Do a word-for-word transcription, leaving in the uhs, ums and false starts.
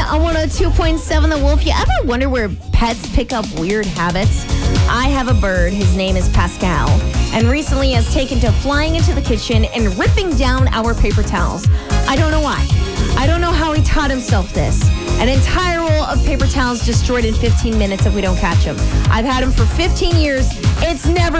on one oh two point seven The Wolf. You ever wonder where pets pick up weird habits? I have a bird. His name is Pascal. And recently has taken to flying into the kitchen and ripping down our paper towels. I don't know why. I don't know how he taught himself this. An entire roll of paper towels destroyed in fifteen minutes if we don't catch him. I've had him for fifteen years. It's never